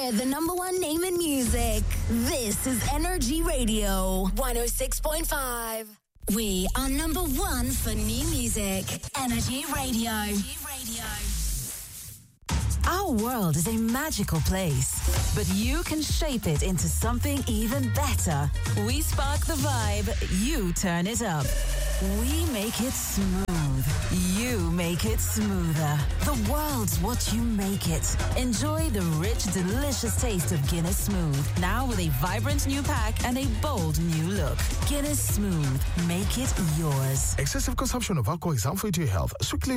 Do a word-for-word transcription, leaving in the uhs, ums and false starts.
We're the number one name in music. This is Energy Radio one oh six point five. We are number one for new music. Energy Radio. Energy Radio. Our world is a magical place, but you can shape it into something even better. We spark the vibe, you turn it up. We make it smooth, you make it smoother. The world's what you make it. Enjoy the rich, delicious taste of Guinness Smooth, now with a vibrant new pack and a bold new look. Guinness Smooth, make it yours. Excessive consumption of alcohol is harmful to your health. Strictly